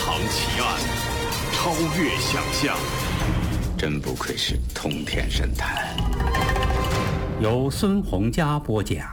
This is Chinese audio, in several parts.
藏奇案，超越想象。 真不愧是通天神探。 由孙洪佳播讲。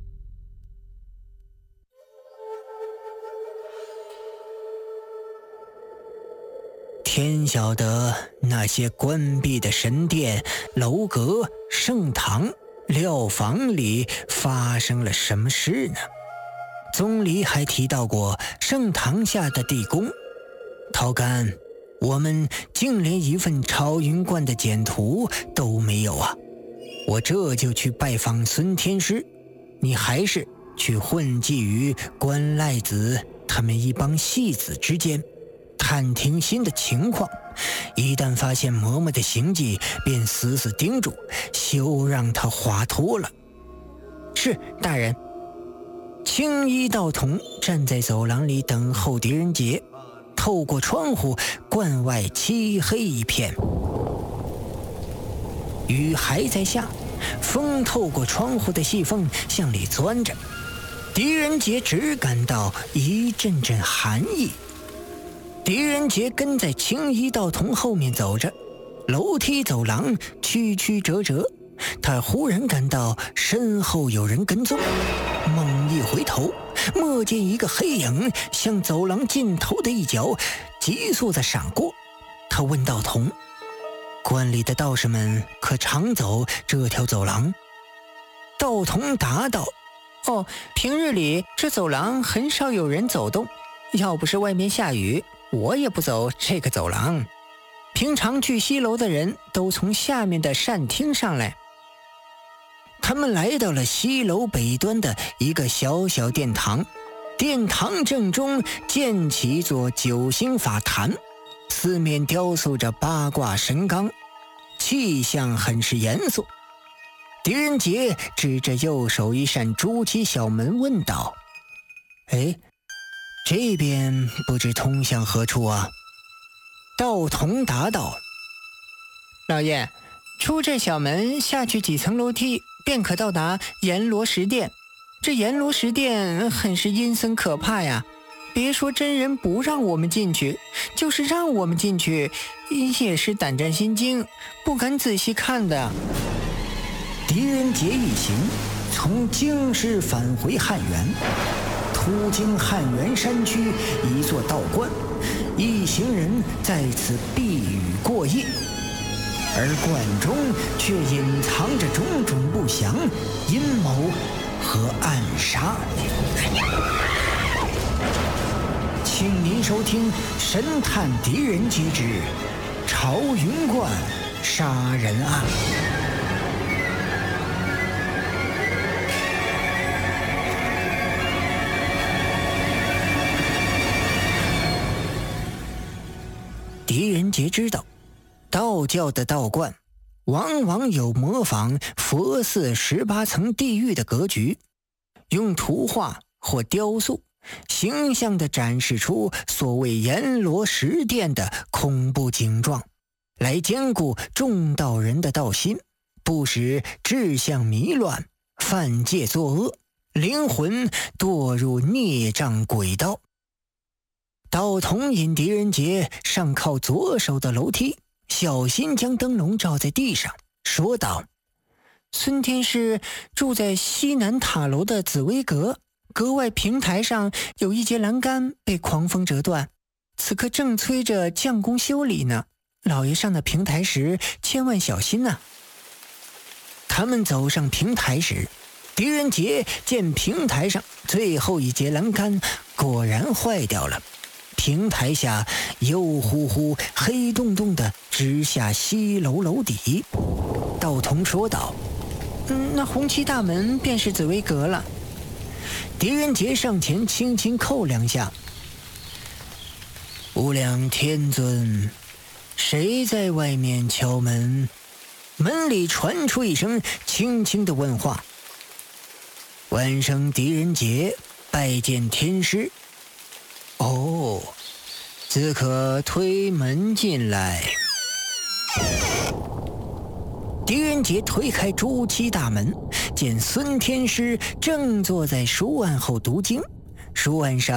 天晓得那些关闭的神殿、楼阁、圣堂、料房里发生了什么事呢？宗里还提到过圣堂下的地宫。陶干，我们竟连一份朝云观的简图都没有啊！我这就去拜访孙天师，你还是去混迹于关赖子他们一帮戏子之间，探听新的情况，一旦发现嬷嬷的行迹，便死死盯住，休让他滑脱了。是，大人。青衣道童站在走廊里等候狄仁杰，透过窗户，关外漆黑一片，雨还在下，风透过窗户的细缝向里钻着，狄仁杰只感到一阵阵寒意。狄仁杰跟在青衣道童后面走着，楼梯走廊曲曲折折，他忽然感到身后有人跟踪，猛一回头，蓦见一个黑影向走廊尽头的一角急速地闪过。他问道童：关里的道士们可常走这条走廊？道童答道：哦，平日里这走廊很少有人走动，要不是外面下雨，我也不走这个走廊。平常去西楼的人都从下面的扇厅上来。他们来到了西楼北端的一个小小殿堂，殿堂正中建起一座九星法坛，四面雕塑着八卦神纲，气象很是严肃。狄仁杰指着右手一扇朱漆小门问道：哎，这边不知通向何处啊？道童答道：老爷，出这小门下去几层楼梯，便可到达阎罗石殿。这阎罗石殿很是阴森可怕呀，别说真人不让我们进去，就是让我们进去也是胆战心惊，不敢仔细看的。狄仁杰一行从京师返回汉源，途经汉源山区一座道观，一行人在此避雨过夜，而观中却隐藏着种种不祥、阴谋和暗杀。请您收听《神探狄仁杰之朝云观杀人案》。狄仁杰知道，道教的道观往往有模仿佛寺18层地狱的格局，用图画或雕塑形象地展示出所谓阎罗石殿的恐怖景状，来兼顾众道人的道心，不使志向迷乱，犯戒作恶，灵魂堕入孽障轨道。道童引狄仁杰上靠左手的楼梯，小心将灯笼照在地上，说道：孙天师住在西南塔楼的紫薇阁，阁外平台上有一节栏杆被狂风折断，此刻正催着匠工修理呢，老爷上的平台时千万小心呐。他们走上平台时，狄仁杰见平台上最后一节栏杆果然坏掉了，平台下油乎乎黑洞洞的直下西楼楼底。道童说道：那红旗大门便是紫薇阁了。狄仁杰上前轻轻叩两下：无量天尊，谁在外面敲门？门里传出一声轻轻的问话：晚生狄仁杰，拜见天师。哦，自可推门进来。狄仁杰推开朱漆大门，见孙天师正坐在书案后读经，书案上